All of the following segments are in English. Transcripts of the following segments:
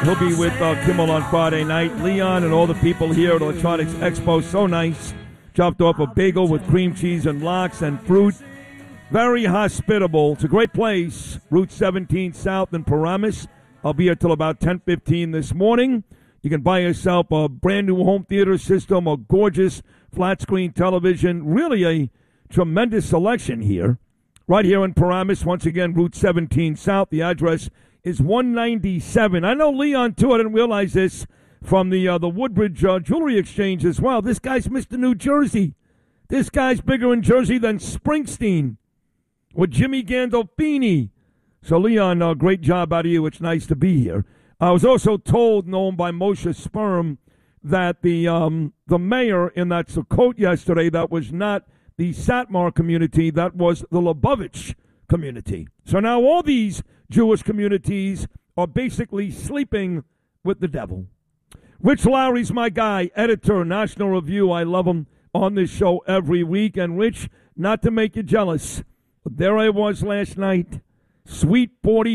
He'll be with Kimmel on Friday night. Leon and all the people here at Electronics Expo, so nice. Chopped off a bagel with cream cheese and lox and fruit. Very hospitable. It's a great place. Route 17 South in Paramus. I'll be here till about 10:15 this morning. You can buy yourself a brand new home theater system, a gorgeous flat screen television. Really a tremendous selection here. Right here in Paramus. Once again, Route 17 South. The address is 197. I know Leon, too. I didn't realize this from the Woodbridge Jewelry Exchange as well. This guy's Mr. New Jersey. This guy's bigger in Jersey than Springsteen with Jimmy Gandolfini. So, Leon, great job out of you. It's nice to be here. I was also told, known by Moshe Sperm, that the mayor in that Sukkot yesterday, that was not the Satmar community, that was the Lubavitch community. So now all these Jewish communities are basically sleeping with the devil. Rich Lowry's my guy, editor, National Review. I love him on this show every week. And Rich, not to make you jealous, but there I was last night, Sweet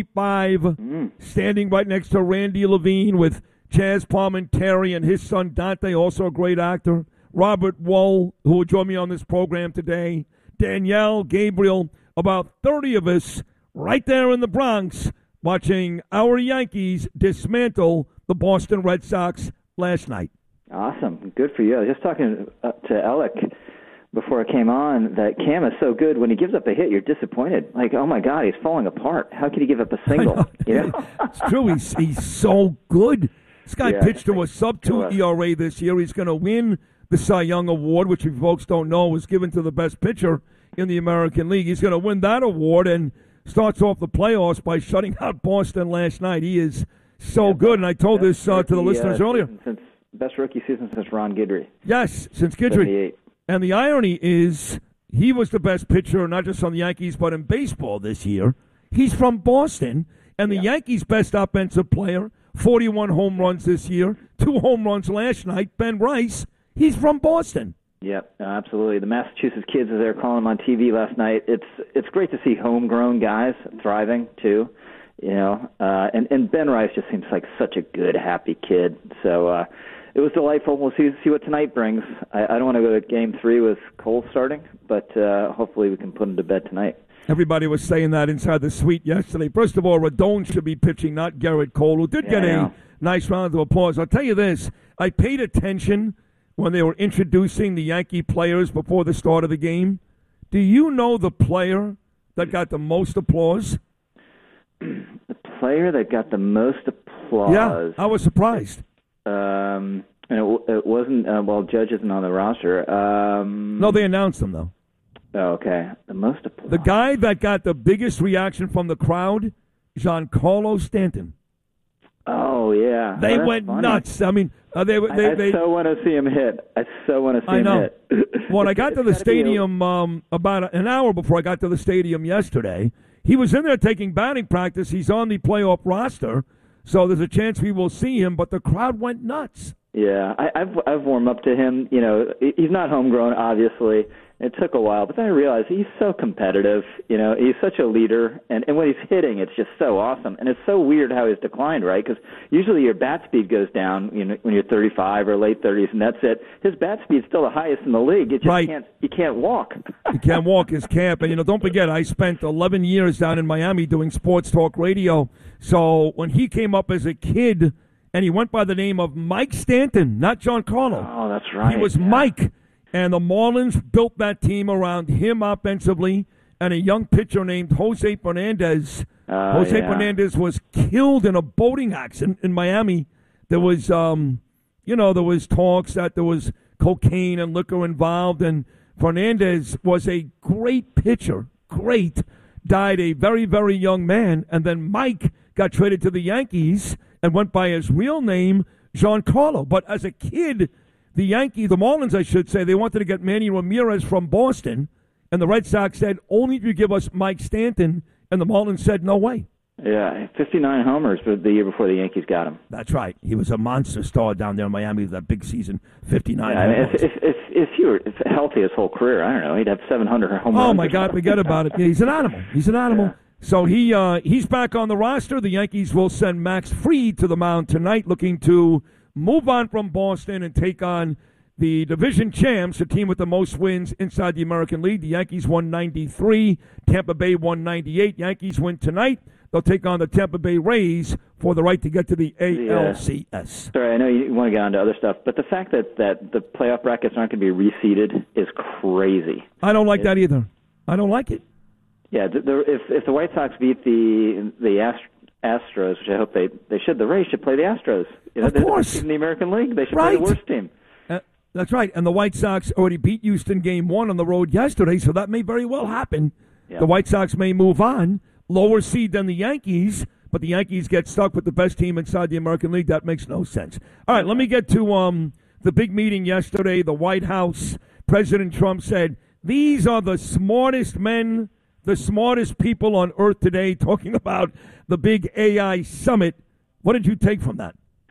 45, standing right next to Randy Levine with Chaz Palminteri and his son Dante, also a great actor. Robert Wool, who will join me on this program today. Danielle, Gabriel, about 30 of us right there in the Bronx watching our Yankees dismantle the Boston Red Sox last night. Awesome. Good for you. I was just talking to Alec before I came on that Cam is so good. When he gives up a hit, you're disappointed. Like, oh, my God, he's falling apart. How could he give up a single? You know? It's true. He's so good. This guy pitched to a sub-2 ERA this year. He's going to win the Cy Young Award, which if folks don't know was given to the best pitcher in the American League. He's going to win that award and starts off the playoffs by shutting out Boston last night. He is so good, and I told this to the listeners earlier. Best rookie season since Ron Guidry. Yes, since Guidry. 78. And the irony is he was the best pitcher, not just on the Yankees, but in baseball this year. He's from Boston, and the Yankees' best offensive player, 41 home runs this year, 2 home runs last night, Ben Rice, he's from Boston. Yep, absolutely. The Massachusetts kids, as they were calling him on TV last night, it's great to see homegrown guys thriving too, you know. And Ben Rice just seems like such a good, happy kid. So it was delightful. We'll see what tonight brings. I don't want to go to Game 3 with Cole starting, but hopefully we can put him to bed tonight. Everybody was saying that inside the suite yesterday. First of all, Rodon should be pitching, not Garrett Cole, who did get a nice round of applause. I'll tell you this, I paid attention when they were introducing the Yankee players before the start of the game. Do you know the player that got the most applause? The player that got the most applause? Yeah, I was surprised. And it wasn't, Judge isn't on the roster. No, they announced him, though. Oh, okay. The most applause. The guy that got the biggest reaction from the crowd, Giancarlo Stanton. Oh, yeah. They went nuts. I mean, I so want to see him hit. I hit. When I got to the stadium about an hour before I got to the stadium yesterday, he was in there taking batting practice. He's on the playoff roster, so there's a chance we will see him, but the crowd went nuts. Yeah, I've warmed up to him. You know, he's not homegrown, obviously. It took a while, but then I realized he's so competitive. You know, he's such a leader, and when he's hitting, it's just so awesome. And it's so weird how he's declined, right? Because usually your bat speed goes down, you know, when you're 35 or late 30s, and that's it. His bat speed's still the highest in the league. It just he can't walk. He can't walk his camp. And, you know, don't forget, I spent 11 years down in Miami doing sports talk radio. So when he came up as a kid, and he went by the name of Mike Stanton, not Giancarlo. Oh, that's right. He was Mike. And the Marlins built that team around him offensively and a young pitcher named Jose Fernandez. Fernandez was killed in a boating accident in Miami. There was, there was talks that there was cocaine and liquor involved, and Fernandez was a great pitcher, died a very, very young man, and then Mike got traded to the Yankees and went by his real name, Giancarlo. But as a kid, the Marlins, I should say, they wanted to get Manny Ramirez from Boston, and the Red Sox said, only if you give us Mike Stanton, and the Marlins said, no way. Yeah, 59 homers for the year before the Yankees got him. That's right. He was a monster star down there in Miami with that big season, 59 homers. If he were healthy his whole career, I don't know, he'd have 700 home runs. Oh, my God, forget about it. Yeah, he's an animal. So he's back on the roster. The Yankees will send Max Fried to the mound tonight, looking to move on from Boston and take on the division champs, the team with the most wins inside the American League. The Yankees won 93, Tampa Bay won 98. Yankees win tonight. They'll take on the Tampa Bay Rays for the right to get to the ALCS. Sorry, I know you want to get on to other stuff, but the fact that the playoff brackets aren't going to be reseeded is crazy. I don't like that either. I don't like it. Yeah, if the White Sox beat the Astros, which I hope they should, the Rays should play the Astros. You know, of course. In the American League, they should play the worst team. That's right. And the White Sox already beat Houston Game 1 on the road yesterday, so that may very well happen. Yeah. The White Sox may move on, lower seed than the Yankees, but the Yankees get stuck with the best team inside the American League. That makes no sense. All right, let me get to the big meeting yesterday. The White House, President Trump said, these are the smartest men, the smartest people on earth today, talking about the big AI summit. What did you take from that?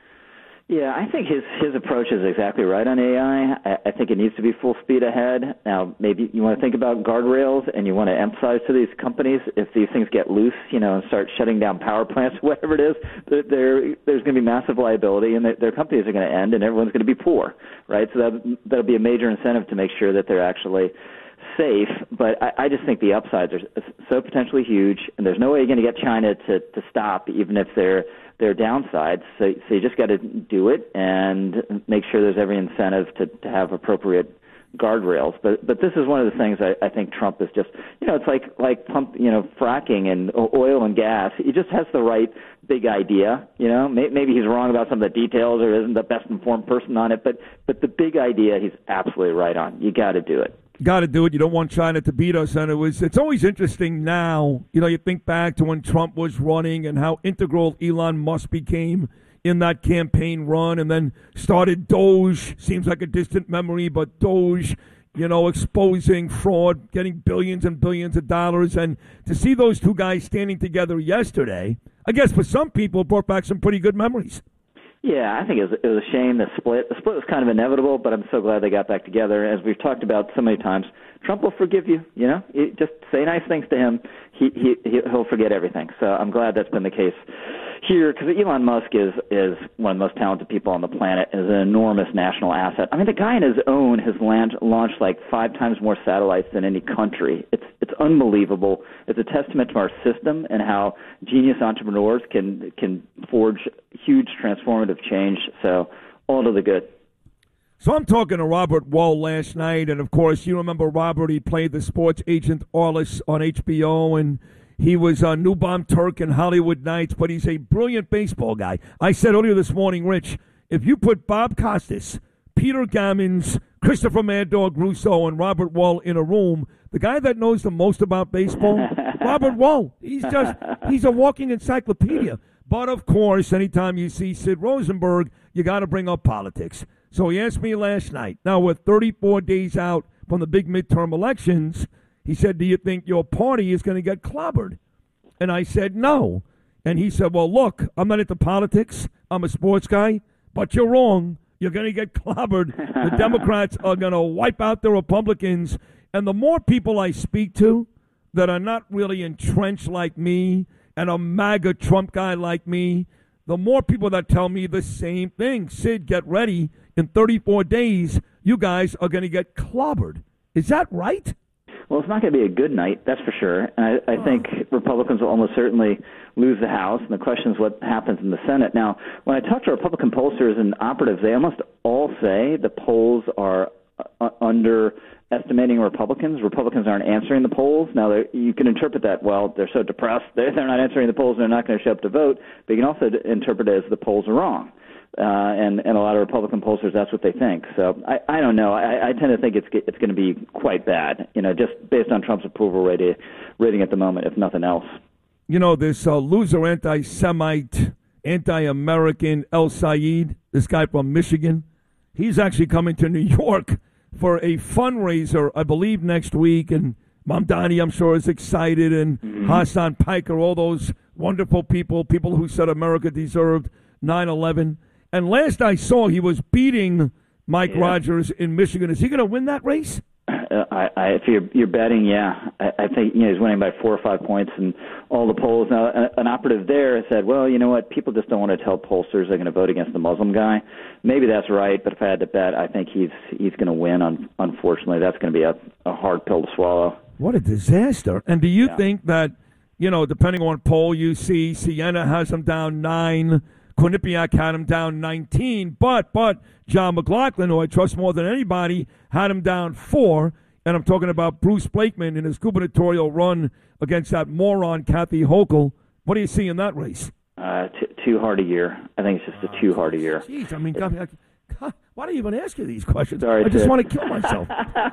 Yeah, I think his approach is exactly right on AI. I think it needs to be full speed ahead. Now, maybe you want to think about guardrails and you want to emphasize to these companies, if these things get loose, and start shutting down power plants, whatever it is, there's going to be massive liability and their companies are going to end and everyone's going to be poor, right? So that'll be a major incentive to make sure that they're actually safe. But I just think the upsides are so potentially huge, and there's no way you're going to get China to stop, even if their downsides. So you just got to do it and make sure there's every incentive to have appropriate guardrails. But this is one of the things I think Trump is just, it's like fracking and oil and gas. He just has the right big idea. Maybe he's wrong about some of the details or isn't the best informed person on it, but the big idea he's absolutely right on. You got to do it. Got to do it. You don't want China to beat us. And it's always interesting now, you think back to when Trump was running and how integral Elon Musk became in that campaign run, and then started Doge. Seems like a distant memory, but Doge, exposing fraud, getting billions and billions of dollars. And to see those two guys standing together yesterday, I guess for some people, it brought back some pretty good memories. Yeah, I think it was a shame, the split. The split was kind of inevitable, but I'm so glad they got back together. As we've talked about so many times, Trump will forgive you, Just say nice things to him. He'll forget everything. So I'm glad that's been the case here, because Elon Musk is one of the most talented people on the planet, is an enormous national asset. I mean, the guy on his own has launched like 5 times more satellites than any country. It's unbelievable. It's a testament to our system and how genius entrepreneurs can forge huge transformative change. So all to the good. So I'm talking to Robert Wuhl last night, and of course, you remember Robert. He played the sports agent Arliss on HBO, and he was on New Bomb Turk and Hollywood Nights, but he's a brilliant baseball guy. I said earlier this morning, Rich, if you put Bob Costas, Peter Gammons, Christopher Mad Dog Russo, and Robert Wuhl in a room, the guy that knows the most about baseball, Robert Wuhl. He's a walking encyclopedia. But, of course, anytime you see Sid Rosenberg, you got to bring up politics. So he asked me last night, now we're 34 days out from the big midterm elections, he said, do you think your party is going to get clobbered? And I said, no. And he said, well, look, I'm not into politics. I'm a sports guy. But you're wrong. You're going to get clobbered. The Democrats are going to wipe out the Republicans. And the more people I speak to that are not really entrenched like me and a MAGA Trump guy like me, the more people that tell me the same thing. Sid, get ready. In 34 days, you guys are going to get clobbered. Is that right? Well, it's not going to be a good night, that's for sure. And I think Republicans will almost certainly lose the House, and the question is what happens in the Senate. Now, when I talk to Republican pollsters and operatives, they almost all say the polls are underestimating Republicans. Republicans aren't answering the polls. Now, you can interpret that, well, they're so depressed, they're not answering the polls, they're not going to show up to vote. But you can also interpret it as the polls are wrong. And a lot of Republican pollsters, that's what they think. So I don't know. I tend to think it's going to be quite bad, just based on Trump's approval rating at the moment, if nothing else. This loser anti-Semite, anti-American El Sayed, this guy from Michigan, he's actually coming to New York for a fundraiser, I believe, next week. And Mamdani, I'm sure, is excited, and Hassan Piker, all those wonderful people who said America deserved 9/11. And last I saw, he was beating Mike Rogers in Michigan. Is he going to win that race? If you're betting, I think he's winning by 4 or 5 points in all the polls. Now, an operative there said, well, you know what? People just don't want to tell pollsters they're going to vote against the Muslim guy. Maybe that's right, but if I had to bet, I think he's going to win. Unfortunately, that's going to be a hard pill to swallow. What a disaster! And do you think that depending on poll you see, Siena has him down 9. Quinnipiac had him down 19, but John McLaughlin, who I trust more than anybody, had him down 4, and I'm talking about Bruce Blakeman in his gubernatorial run against that moron Kathy Hochul. What do you see in that race? Too hard a year. I think it's just too hard a year. Jeez, I mean, God, why do you even ask you these questions? Sorry, I just want to kill myself.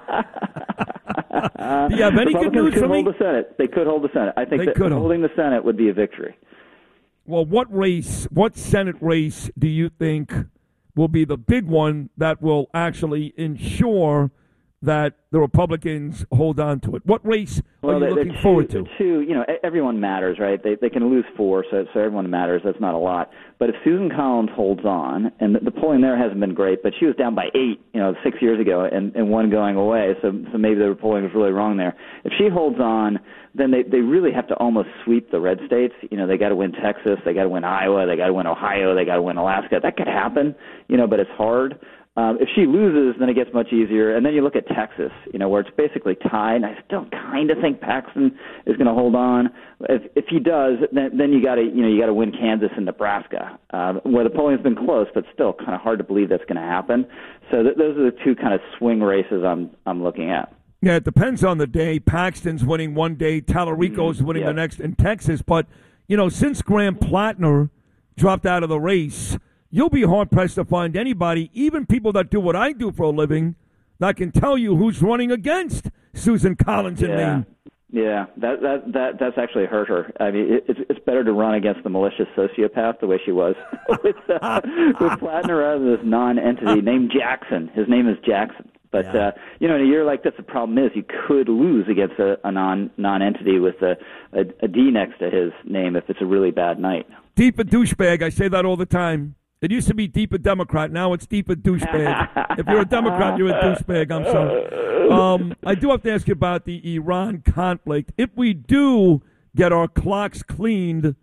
Do you have any good news for me? Hold the Senate. They could hold the Senate. I think that holding the Senate would be a victory. Well, what Senate race do you think will be the big one that will actually ensure that the Republicans hold on to it? What race are you looking forward to? Everyone matters, right? They can lose 4, so everyone matters. That's not a lot. But if Susan Collins holds on, and the polling there hasn't been great, but she was down by 8, 6 years ago, and 1 going away, so maybe the polling was really wrong there. If she holds on, then they really have to almost sweep the red states. They got to win Texas, they got to win Iowa, they got to win Ohio, they got to win Alaska. That could happen, but it's hard. If she loses, then it gets much easier. And then you look at Texas, where it's basically tied. And I still kind of think Paxton is going to hold on. If he does, then you got to win Kansas and Nebraska, where the polling's been close, but still kind of hard to believe that's going to happen. So those are the 2 kind of swing races I'm looking at. Yeah, it depends on the day. Paxton's winning one day, Tallarico's winning the next in Texas. But since Graham Plattner dropped out of the race, you'll be hard-pressed to find anybody, even people that do what I do for a living, that can tell you who's running against Susan Collins in Maine. Yeah, that's actually hurt her. I mean, it's better to run against the malicious sociopath the way she was with Plattner rather than this non-entity named Jackson. His name is Jackson. But, in a year like this, the problem is you could lose against a non-entity with a D next to his name if it's a really bad night. Deepa douchebag. I say that all the time. It used to be Deepa Democrat. Now it's Deepa douchebag. If you're a Democrat, you're a douchebag. I'm sorry. I do have to ask you about the Iran conflict. If we do get our clocks cleaned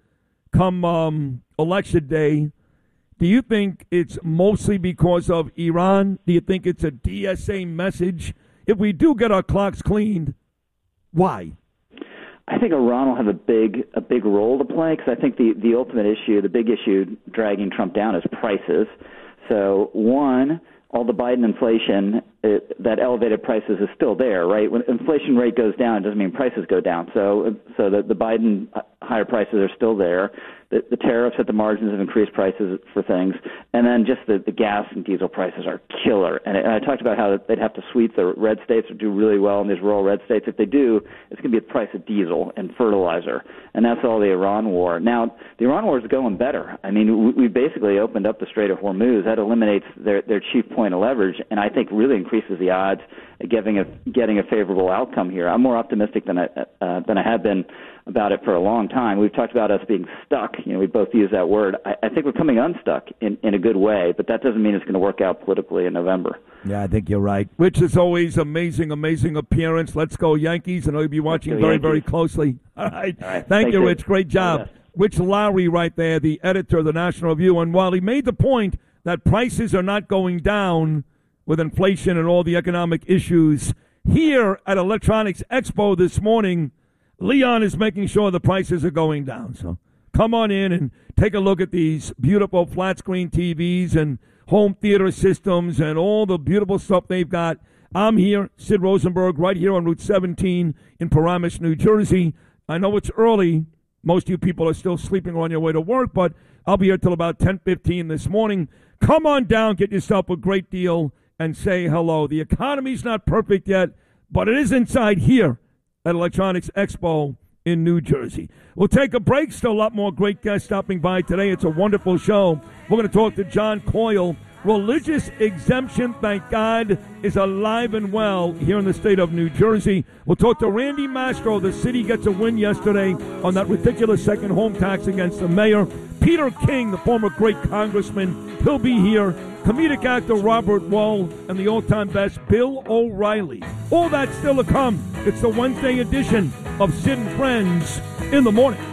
come election day, do you think it's mostly because of Iran? Do you think it's a DSA message? If we do get our clocks cleaned, why? I think Iran will have a big role to play because I think the ultimate issue, the big issue dragging Trump down is prices. So one, all the Biden inflation, that elevated prices is still there, right? When inflation rate goes down, it doesn't mean prices go down. So the Biden higher prices are still there. The tariffs at the margins have increased prices for things. And then just the gas and diesel prices are killer. And I talked about how they'd have to sweep the red states or do really well in these rural red states. If they do, it's going to be the price of diesel and fertilizer. And that's all the Iran war. Now, the Iran war is going better. I mean, we basically opened up the Strait of Hormuz. That eliminates their chief point of leverage, and I think really increases the odds of getting a favorable outcome here. I'm more optimistic than I have been about it for a long time. We've talked about us being stuck. We both use that word. I think we're coming unstuck in a good way, but that doesn't mean it's going to work out politically in November. Yeah, I think you're right. Rich, as always, amazing appearance. Let's go Yankees, and I'll be watching very, very closely. All right. Thank you, Rich. Great job. Rich Lowry right there, the editor of the National Review. And while he made the point that prices are not going down with inflation and all the economic issues, here at Electronics Expo this morning, Leon is making sure the prices are going down. So come on in and take a look at these beautiful flat screen TVs and home theater systems and all the beautiful stuff they've got. I'm here, Sid Rosenberg, right here on Route 17 in Paramus, New Jersey. I know it's early. Most of you people are still sleeping on your way to work, but I'll be here till about 10:15 this morning. Come on down, get yourself a great deal, and say hello. The economy's not perfect yet, but it is inside here at Electronics Expo in New Jersey. We'll take a break. Still a lot more great guests stopping by today. It's a wonderful show. We're going to talk to John Coyle. Religious exemption, thank God, is alive and well here in the state of New Jersey. We'll talk to Randy Mastro. The city gets a win yesterday on that ridiculous second home tax against the mayor. Peter King, the former great congressman, he'll be here. Comedic actor Robert Wuhl and the all-time best Bill O'Reilly. All that's still to come. It's the Wednesday edition of Sid and Friends in the Morning.